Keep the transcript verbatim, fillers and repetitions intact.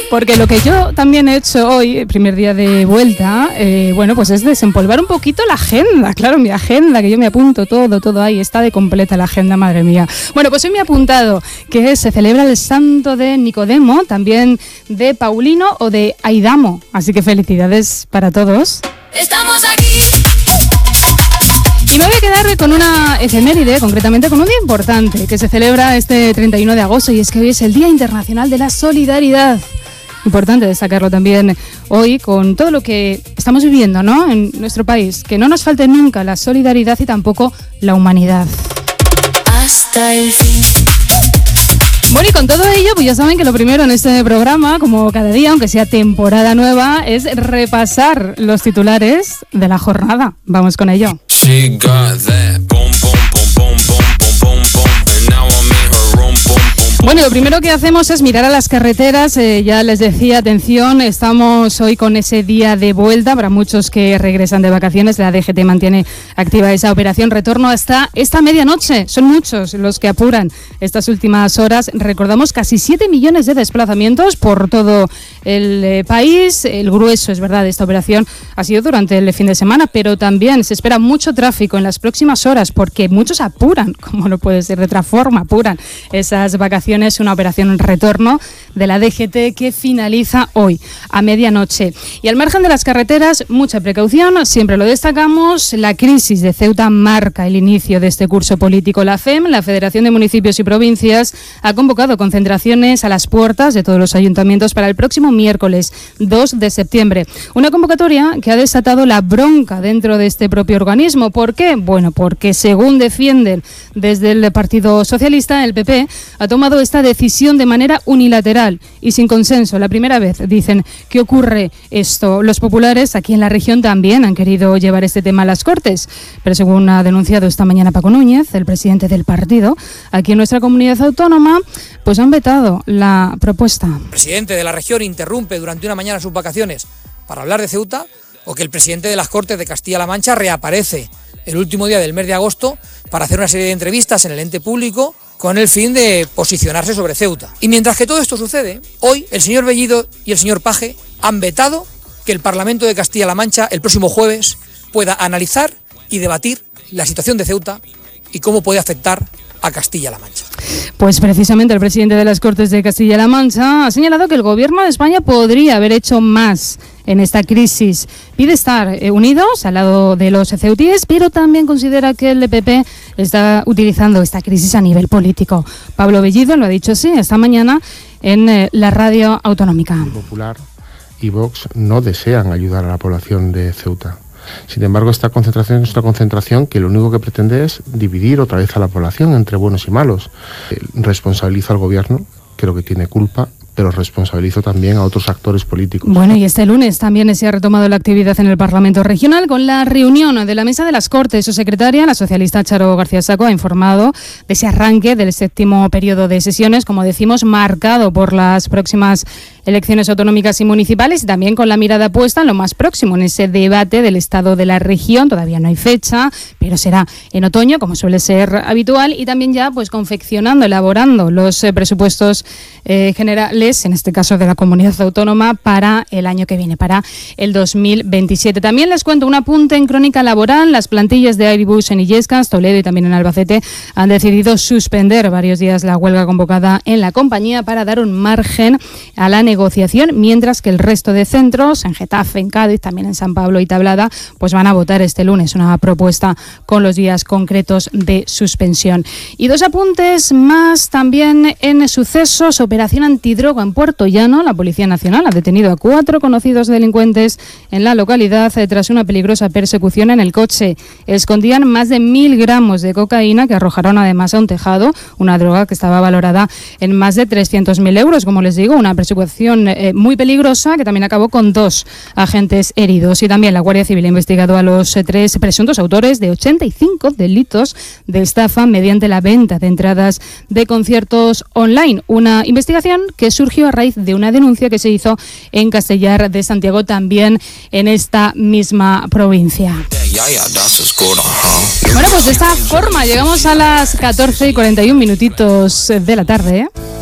Porque lo que yo también he hecho hoy, el primer día de vuelta, eh, bueno, pues es desempolvar un poquito la agenda. Claro, mi agenda, que yo me apunto todo, todo ahí, está de completa la agenda, madre mía. Bueno, pues hoy me he apuntado que se celebra el santo de Nicodemo, también de Paulino o de Aidamo. Así que felicidades para todos. Estamos aquí. Y me voy a quedar con una efeméride, concretamente con un día importante, que se celebra este treinta y uno de agosto, y es que hoy es el Día Internacional de la Solidaridad. Importante destacarlo también hoy con todo lo que estamos viviendo, ¿no?, en nuestro país. Que no nos falte nunca la solidaridad y tampoco la humanidad. Hasta el fin. Bueno, y con todo ello, pues ya saben que lo primero en este programa, como cada día, aunque sea temporada nueva, es repasar los titulares de la jornada. Vamos con ello. Bueno, lo primero que hacemos es mirar a las carreteras. Eh, ya les decía, atención, estamos hoy con ese día de vuelta para muchos que regresan de vacaciones. La D G T mantiene activa esa operación retorno hasta esta medianoche. Son muchos los que apuran estas últimas horas. Recordamos casi siete millones de desplazamientos por todo el eh, país. El grueso, es verdad, de esta operación ha sido durante el fin de semana, pero también se espera mucho tráfico en las próximas horas porque muchos apuran, como no puede ser de otra forma, apuran esas vacaciones. Es una operación retorno de la D G T que finaliza hoy a medianoche. Y al margen de las carreteras, mucha precaución, siempre lo destacamos. La crisis de Ceuta marca el inicio de este curso político. La F E M, la Federación de Municipios y Provincias, ha convocado concentraciones a las puertas de todos los ayuntamientos para el próximo miércoles dos de septiembre. Una convocatoria que ha desatado la bronca dentro de este propio organismo. ¿Por qué? Bueno, porque según defienden desde el Partido Socialista, el P P ha tomado esta decisión de manera unilateral y sin consenso. La primera vez, dicen, que ocurre esto. Los populares aquí en la región también han querido llevar este tema a las Cortes, pero según ha denunciado esta mañana Paco Núñez, el presidente del partido, aquí en nuestra comunidad autónoma, pues han vetado la propuesta. El presidente de la región interrumpe durante una mañana sus vacaciones para hablar de Ceuta, o que el presidente de las Cortes de Castilla-La Mancha reaparece el último día del mes de agosto para hacer una serie de entrevistas en el ente público con el fin de posicionarse sobre Ceuta. Y mientras que todo esto sucede, hoy el señor Bellido y el señor Paje han vetado que el Parlamento de Castilla-La Mancha el próximo jueves pueda analizar y debatir la situación de Ceuta y cómo puede afectar a Castilla-La Mancha. Pues precisamente el presidente de las Cortes de Castilla-La Mancha ha señalado que el gobierno de España podría haber hecho más en esta crisis. Pide estar eh, unidos al lado de los ceutíes, pero también considera que el P P está utilizando esta crisis a nivel político. Pablo Bellido lo ha dicho así esta mañana en eh, la radio autonómica. El Popular y Vox no desean ayudar a la población de Ceuta. Sin embargo, esta concentración es una concentración que lo único que pretende es dividir otra vez a la población entre buenos y malos. Responsabilizo al gobierno, creo que tiene culpa, pero responsabilizo también a otros actores políticos. Bueno, y este lunes también se ha retomado la actividad en el Parlamento Regional con la reunión de la Mesa de las Cortes. Su secretaria, la socialista Charo García Saco, ha informado de ese arranque del séptimo periodo de sesiones, como decimos, marcado por las próximas elecciones autonómicas y municipales, y también con la mirada puesta en lo más próximo, en ese debate del estado de la región. Todavía no hay fecha, pero será en otoño, como suele ser habitual, y también ya pues confeccionando, elaborando los eh, presupuestos eh, generales, en este caso de la comunidad autónoma, para el año que viene, para el dos mil veintisiete. También les cuento un apunte en crónica laboral. Las plantillas de Airbus en Illescas, Toledo y también en Albacete han decidido suspender varios días la huelga convocada en la compañía para dar un margen a la negociación, mientras que el resto de centros, en Getafe, en Cádiz, también en San Pablo y Tablada, pues van a votar este lunes una propuesta con los días concretos de suspensión. Y dos apuntes más también en sucesos. Operación antidroga en Puerto Llano. La Policía Nacional ha detenido a cuatro conocidos delincuentes en la localidad eh, tras una peligrosa persecución en el coche. Escondían más de mil gramos de cocaína que arrojaron además a un tejado, una droga que estaba valorada en más de trescientos mil euros. Como les digo, una persecución eh, muy peligrosa que también acabó con dos agentes heridos. Y también la Guardia Civil ha investigado a los eh, tres presuntos autores de ochenta y cinco delitos de estafa mediante la venta de entradas de conciertos online. Una investigación que surgió a raíz de una denuncia que se hizo en Castellar de Santiago, también en esta misma provincia. Bueno, pues de esta forma llegamos a las catorce y cuarenta y un minutitos de la tarde, ¿eh?